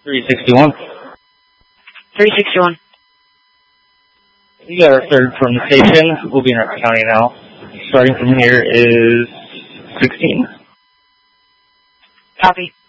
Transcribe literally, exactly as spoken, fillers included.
three sixty-one. three sixty-one. You got our third from the station. We'll be in our county now. Starting from here is sixteen. Copy.